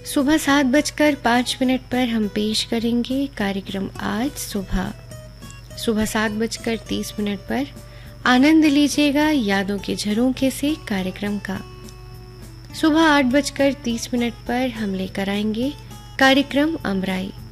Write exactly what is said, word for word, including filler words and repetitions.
सुबह सात बजकर पाँच मिनट पर हम पेश करेंगे कार्यक्रम आज सुबह। सुबह सात बजकर तीस मिनट पर आनंद लीजिएगा यादों के झरोखे से कार्यक्रम का। सुबह आठ बजकर तीस मिनट पर हम लेकर आएंगे कार्यक्रम अमराई।